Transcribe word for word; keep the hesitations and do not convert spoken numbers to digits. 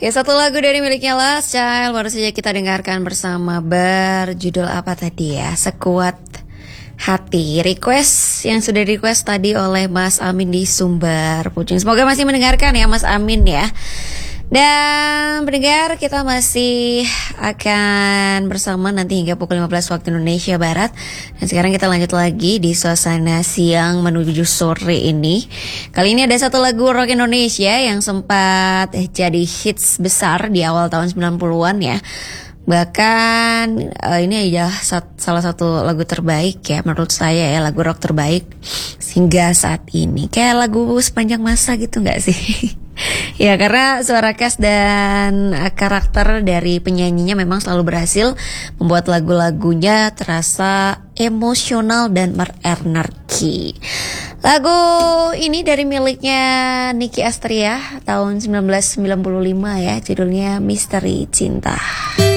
Oke, satu lagu dari miliknya Last Child baru saja kita dengarkan bersama, berjudul apa tadi ya? Sekuat Hati. Request yang sudah request tadi oleh Mas Amin di Sumber Pucung. Semoga masih mendengarkan ya Mas Amin ya. Dan pendengar, kita masih akan bersama nanti hingga pukul lima belas waktu Indonesia Barat. Dan sekarang kita lanjut lagi di suasana siang menuju sore ini. Kali ini ada satu lagu rock Indonesia yang sempat eh, jadi hits besar di awal tahun sembilan puluhan ya. Bahkan uh, ini adalah sat- salah satu lagu terbaik ya menurut saya ya, lagu rock terbaik hingga saat ini. Kayak lagu sepanjang masa gitu gak sih? Ya, karena suara khas dan karakter dari penyanyinya memang selalu berhasil membuat lagu-lagunya terasa emosional dan berenergi. Lagu ini dari miliknya Nicky Astria tahun sembilan belas sembilan puluh lima ya, judulnya Misteri Cinta.